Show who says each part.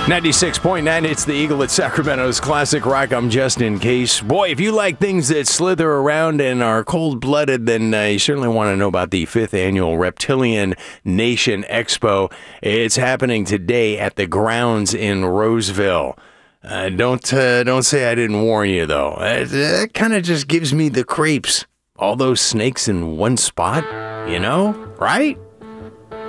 Speaker 1: 96.9, it's the Eagle at Sacramento's Classic Rock. I'm Justin Case. Boy, if you like things that slither around and are cold-blooded, then you certainly want to know about the 5th Annual Reptilian Nation Expo. It's happening today at the grounds in Roseville. Don't say I didn't warn you, though. That kind of just gives me the creeps. All those snakes in one spot, you know, right?